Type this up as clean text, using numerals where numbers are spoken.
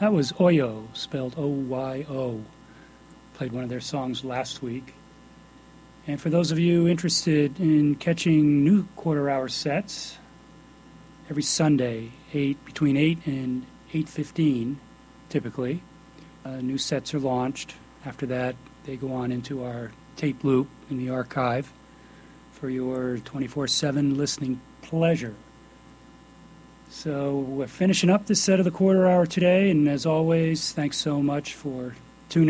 That was Oyo, spelled O-Y-O. Played one of their songs last week. And for those of you interested in catching new quarter-hour sets, every Sunday, between 8 and 8:15, typically, new sets are launched. After that, they go on into our tape loop in the archive for your 24/7 listening pleasure. So we're finishing up this set of the quarter hour today, and as always, thanks so much for